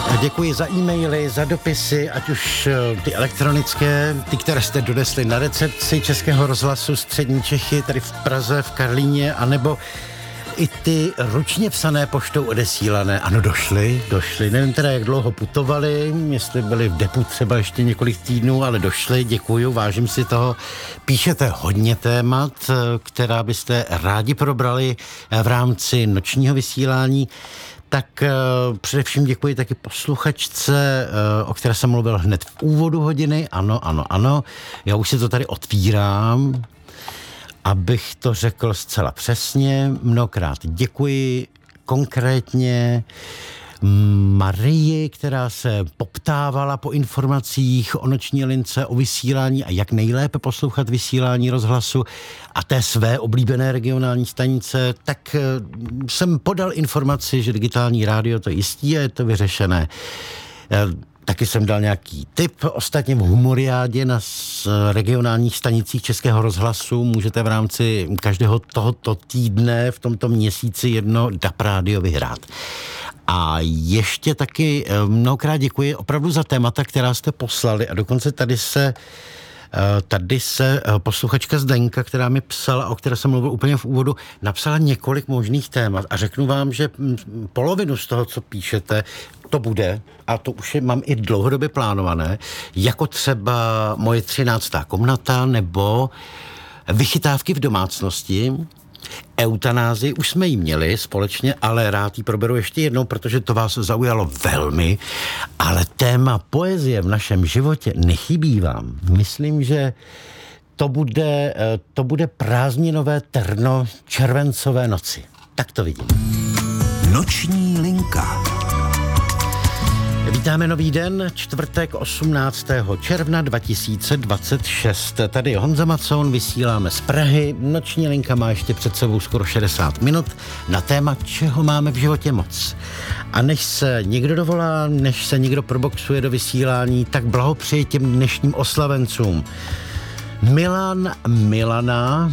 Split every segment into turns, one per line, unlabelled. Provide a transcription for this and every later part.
Děkuji za e-maily, za dopisy, ať už ty elektronické, ty, které jste donesli na recepci Českého rozhlasu Střední Čechy, tady v Praze, v Karlíně, anebo i ty ručně psané poštou odesílané. Ano, došly. Nevím teda, jak dlouho putovali, jestli byli v depu třeba ještě několik týdnů, ale došly, děkuju, vážím si toho. Píšete hodně témat, která byste rádi probrali v rámci nočního vysílání. Tak především děkuji taky posluchačce, o které jsem mluvil hned v úvodu hodiny. Ano. Já už si to tady otvírám, abych to řekl zcela přesně. Mnohokrát děkuji konkrétně Marii, která se poptávala po informacích o noční lince, o vysílání a jak nejlépe poslouchat vysílání rozhlasu a té své oblíbené regionální stanice, tak jsem podal informaci, že digitální rádio to jistí a je to vyřešené. Taky jsem dal nějaký tip. Ostatně v Humoriádě na regionálních stanicích Českého rozhlasu můžete v rámci každého tohoto týdne v tomto měsíci jedno DAB rádio vyhrát. A ještě taky mnohokrát děkuji opravdu za témata, která jste poslali a dokonce tady se posluchačka Zdenka, která mi psala, o které jsem mluvil úplně v úvodu, napsala několik možných témat a řeknu vám, že polovinu z toho, co píšete, to bude, a to už mám i dlouhodobě plánované, jako třeba moje 13. komnata nebo vychytávky v domácnosti. Eutanázii už jsme ji měli společně, ale rád ji proberu ještě jednou, protože to vás zaujalo velmi, ale téma poezie v našem životě nechybí vám. Myslím, že to bude prázdninové terno červencové noci. Tak to vidím.
Noční linka.
Vítáme nový den, čtvrtek 18. června 2026. Tady je Honza Macoun, vysíláme z Prahy. Noční linka má ještě před sebou skoro 60 minut na téma, čeho máme v životě moc. A než se někdo dovolá, než se někdo proboxuje do vysílání, tak blahopřeji těm dnešním oslavencům. Milana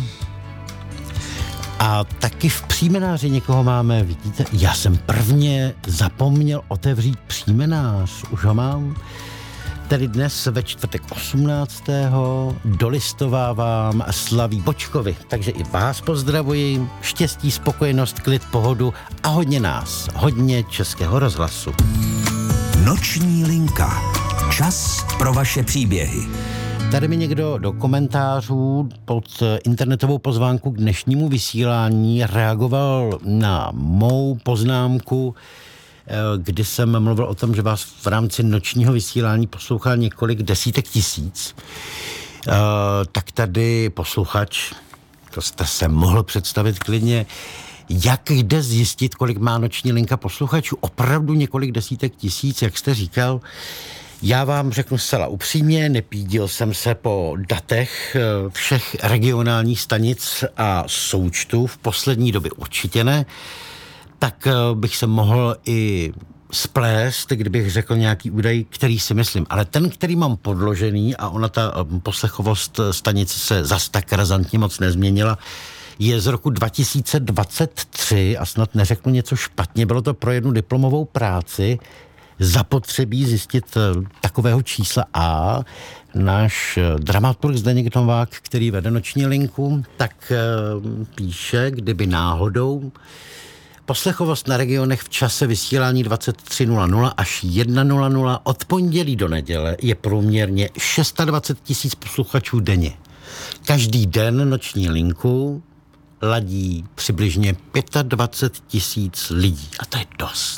a taky v příjmenáři někoho máme, vidíte, já jsem prvně zapomněl otevřít příjmenář, už ho mám. Tedy dnes ve čtvrtek 18. dolistovávám Slaví Bočkovi, takže i vás pozdravuji, štěstí, spokojenost, klid, pohodu a hodně nás, hodně Českého rozhlasu.
Noční linka. Čas pro vaše příběhy.
Tady mi někdo do komentářů pod internetovou pozvánku k dnešnímu vysílání reagoval na mou poznámku, kdy jsem mluvil o tom, že vás v rámci nočního vysílání poslouchá několik desítek tisíc. Tak tady posluchač, to jste se mohl představit klidně, jak jde zjistit, kolik má noční linka posluchačů? Opravdu několik desítek tisíc, jak jste říkal. Já vám řeknu zcela upřímně, nepídil jsem se po datech všech regionálních stanic a součtů, v poslední době určitě ne, tak bych se mohl i splést, kdybych řekl nějaký údaj, který si myslím. Ale ten, který mám podložený, a ona ta poslechovost stanice se zas tak razantně moc nezměnila, je z roku 2023 a snad neřeknu něco špatně, bylo to pro jednu diplomovou práci, zapotřebí zjistit takového čísla a náš dramaturg Zdeněk Novák, který vede noční linku, tak píše, kdyby náhodou poslechovost na regionech v čase vysílání 23:00 až 1:00 od pondělí do neděle je průměrně 26 000 posluchačů denně. Každý den noční linku ladí přibližně 25 000 lidí. A to je dost.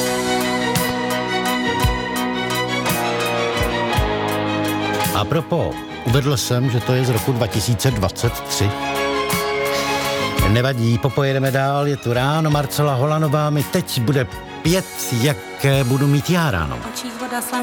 A propo, uvedl jsem, že to je z roku 2023. Nevadí, popojedeme dál, je tu ráno, Marcela Holanová mi teď bude pět, jak budu mít já ráno.